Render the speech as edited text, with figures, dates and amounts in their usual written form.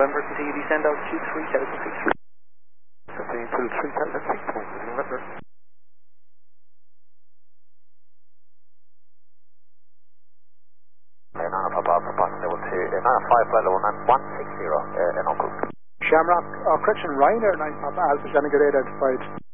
November, continue to descend altitude 3000 feet. Continue to 3000 feet, November. Papa, level 2, 95 flight level 9160, and on cruise. Shamrock, correction, Ryanair 9 Papa Alpha, Jennifer identified.